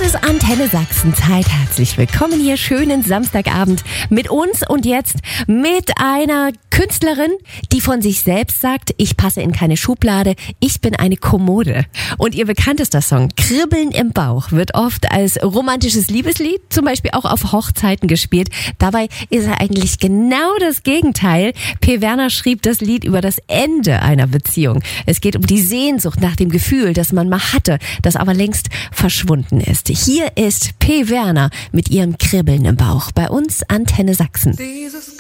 ist Antenne Sachsen-Zeit. Herzlich willkommen hier, schönen Samstagabend mit uns und jetzt mit einer Künstlerin, die von sich selbst sagt, ich passe in keine Schublade, ich bin eine Kommode. Und ihr bekanntester Song, Kribbeln im Bauch, wird oft als romantisches Liebeslied, zum Beispiel auch auf Hochzeiten gespielt. Dabei ist er eigentlich genau das Gegenteil. P. Werner schrieb das Lied über das Ende einer Beziehung. Es geht um die Sehnsucht nach dem Gefühl, das man mal hatte, das aber längst verschwunden ist. Hier ist P. Werner mit ihrem Kribbeln im Bauch bei uns Antenne Sachsen.